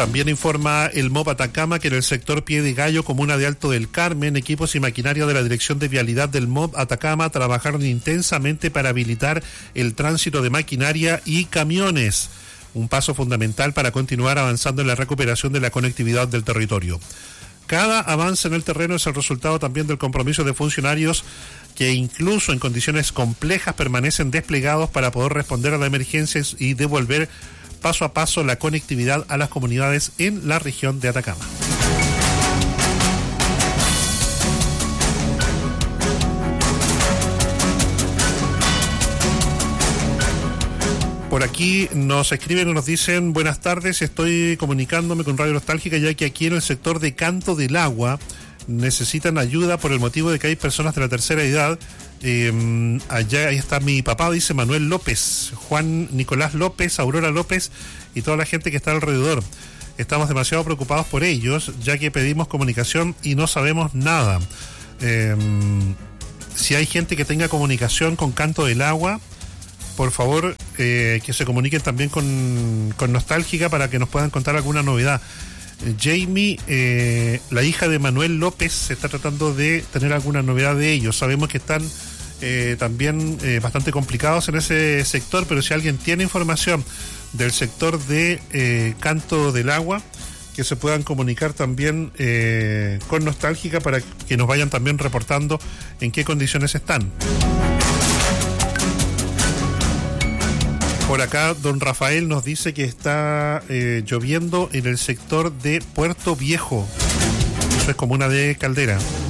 También informa el MOP Atacama que en el sector Pie de Gallo, comuna de Alto del Carmen, equipos y maquinaria de la Dirección de Vialidad del MOP Atacama trabajaron intensamente para habilitar el tránsito de maquinaria y camiones. Un paso fundamental para continuar avanzando en la recuperación de la conectividad del territorio. Cada avance en el terreno es el resultado también del compromiso de funcionarios que incluso en condiciones complejas permanecen desplegados para poder responder a las emergencias y devolver paso a paso la conectividad a las comunidades en la región de Atacama. Por aquí nos escriben y nos dicen: buenas tardes, estoy comunicándome con Radio Nostálgica ya que aquí en el sector de Canto del Agua necesitan ayuda por el motivo de que hay personas de la tercera edad. Allá ahí está mi papá, dice Manuel López, Juan Nicolás López, Aurora López y toda la gente que está alrededor. Estamos demasiado preocupados por ellos, ya que pedimos comunicación y no sabemos nada. Si hay gente que tenga comunicación con Canto del Agua, por favor, que se comuniquen también con Nostálgica para que nos puedan contar alguna novedad. Jamie, la hija de Manuel López, se está tratando de tener alguna novedad de ellos. Sabemos que están también bastante complicados en ese sector, pero si alguien tiene información del sector de Canto del Agua, que se puedan comunicar también con Nostálgica para que nos vayan también reportando en qué condiciones están. Por acá, don Rafael nos dice que está lloviendo en el sector de Puerto Viejo. Eso es comuna de Caldera.